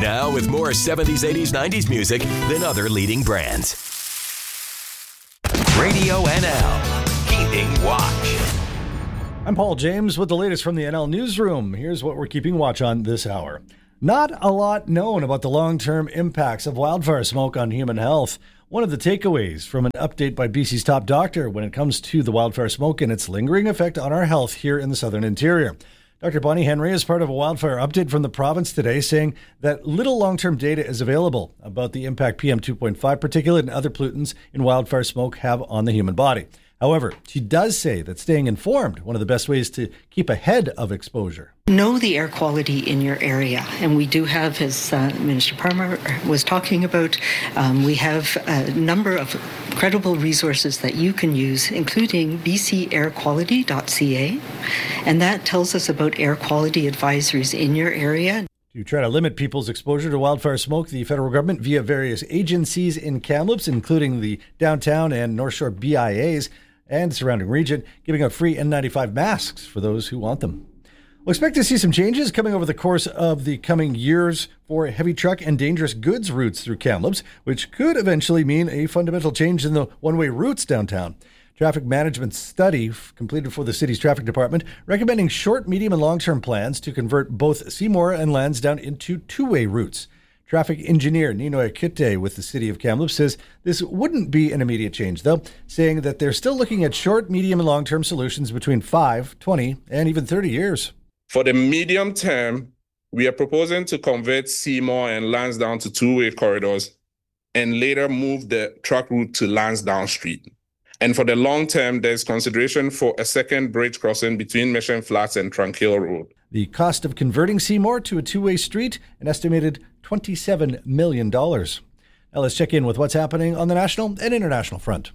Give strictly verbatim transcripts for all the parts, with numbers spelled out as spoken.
Now with more seventies, eighties, nineties music than other leading brands. Radio N L, Keeping Watch. I'm Paul James with the latest from the N L Newsroom. Here's what we're keeping watch on this hour. Not a lot known about the long-term impacts of wildfire smoke on human health. One of the takeaways from an update by B C's top doctor when it comes to the wildfire smoke and its lingering effect on our health here in the southern interior. Doctor Bonnie Henry is part of a wildfire update from the province today, saying that little long-term data is available about the impact P M two point five particulate and other pollutants in wildfire smoke have on the human body. However, she does say that staying informed, one of the best ways to keep ahead of exposure. Know the air quality in your area. And we do have, as uh, Minister Parmar was talking about, um, we have a number of credible resources that you can use, including b c air quality dot c a. And that tells us about air quality advisories in your area. To try to limit people's exposure to wildfire smoke, the federal government, via various agencies in Kamloops, including the downtown and North Shore B I As, and surrounding region, giving out free N ninety-five masks for those who want them. We'll expect to see some changes coming over the course of the coming years for heavy truck and dangerous goods routes through Kamloops, which could eventually mean a fundamental change in the one-way routes downtown. Traffic management study completed for the city's traffic department, recommending short, medium, and long-term plans to convert both Seymour and Lansdowne into two-way routes. Traffic engineer Nino Akite with the City of Kamloops says this wouldn't be an immediate change, though, saying that they're still looking at short, medium, and long-term solutions between five, twenty, and even thirty years. For the medium term, we are proposing to convert Seymour and Lansdowne to two-way corridors and later move the truck route to Lansdowne Street. And for the long term, there's consideration for a second bridge crossing between Mission Flats and Tranquil Road. The cost of converting Seymour to a two-way street, an estimated twenty-seven million dollars. Now let's check in with what's happening on the national and international front.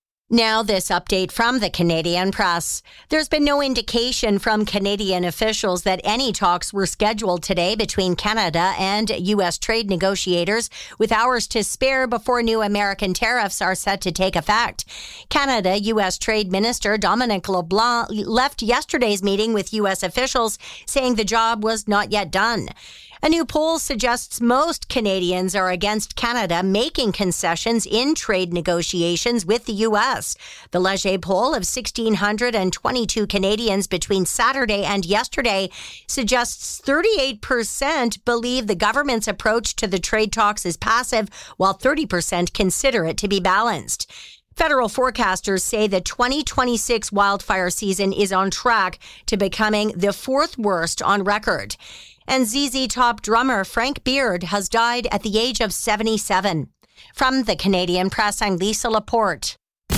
Now this update from the Canadian Press. There's been no indication from Canadian officials that any talks were scheduled today between Canada and U S trade negotiators, with hours to spare before new American tariffs are set to take effect. Canada U S Trade Minister Dominic LeBlanc left yesterday's meeting with U S officials, saying the job was not yet done. A new poll suggests most Canadians are against Canada making concessions in trade negotiations with the U S. The Leger poll of one thousand six hundred twenty-two Canadians between Saturday and yesterday suggests thirty-eight percent believe the government's approach to the trade talks is passive, while thirty percent consider it to be balanced. Federal forecasters say the twenty twenty-six wildfire season is on track to becoming the fourth worst on record. And Z Z Top drummer Frank Beard has died at the age of seventy-seven. From the Canadian Press, I'm Lisa Laporte.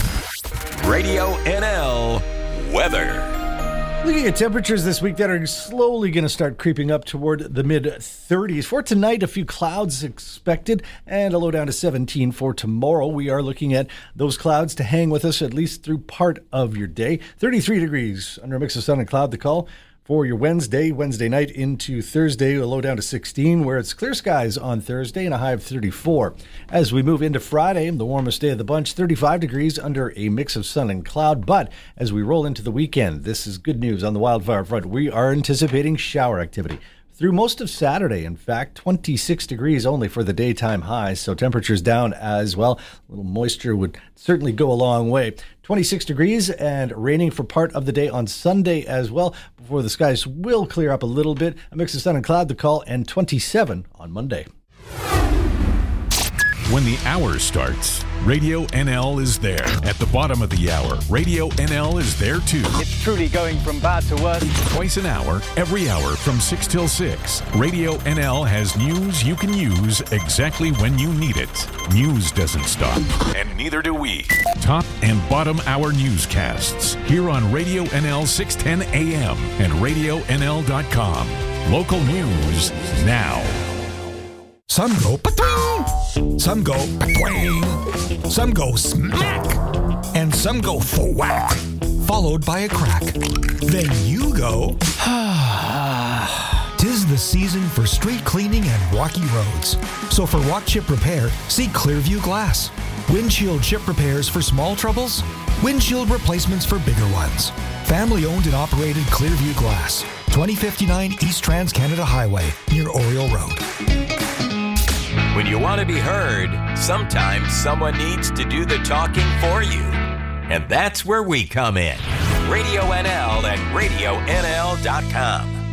Radio N L weather. Looking at temperatures this week that are slowly going to start creeping up toward the mid thirties. For tonight, a few clouds expected and a low down to seventeen for tomorrow. We are looking at those clouds to hang with us at least through part of your day. thirty-three degrees under a mix of sun and cloud, the call. For your Wednesday, Wednesday night into Thursday, a low down to sixteen, where it's clear skies on Thursday and a high of thirty-four. As we move into Friday, the warmest day of the bunch, thirty-five degrees under a mix of sun and cloud. But as we roll into the weekend, this is good news on the wildfire front. We are anticipating shower activity through most of Saturday. In fact, twenty-six degrees only for the daytime highs, so temperatures down as well. A little moisture would certainly go a long way. twenty-six degrees and raining for part of the day on Sunday as well, before the skies will clear up a little bit. A mix of sun and cloud, the call, and twenty-seven on Monday. When the hour starts, Radio N L is there. At the bottom of the hour, Radio N L is there too. It's truly going from bad to worse. Twice an hour, every hour from six till six. Radio N L has news you can use exactly when you need it. News doesn't stop, and neither do we. Top and bottom hour newscasts here on Radio N L six ten A M and radio n l dot com. Local news now. Some go pa-toom, some go pa-twang, some go smack, and some go thwack, followed by a crack. Then you go, ah. Tis the season for street cleaning and rocky roads. So for rock chip repair, see Clearview Glass. Windshield chip repairs for small troubles, windshield replacements for bigger ones. Family owned and operated Clearview Glass, twenty fifty-nine East Trans Canada Highway near Oriole Road. When you want to be heard, sometimes someone needs to do the talking for you. And that's where we come in. Radio N L and radio N L dot com.